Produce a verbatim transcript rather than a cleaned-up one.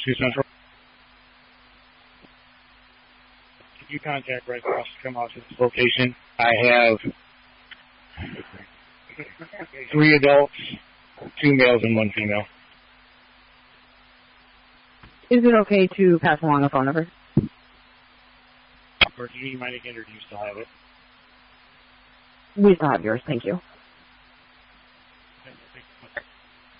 two Central. Can you contact Red Cross to come out to this location? I have three adults, two males and one female. Is it okay to pass along a phone number? Or do you need mine again, or do you still have it? We still have yours, thank you.